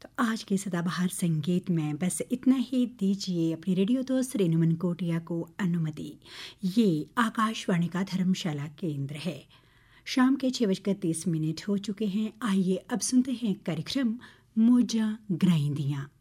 तो आज के सदाबहार संगीत में बस इतना ही। दीजिए अपनी रेडियो दोस्त रेणु मनकोटिया को अनुमति। ये आकाशवाणी का धर्मशाला केंद्र है। शाम के 6:30 हो चुके हैं। आइए अब सुनते हैं कार्यक्रम मोजा ग्राइंदियाँ।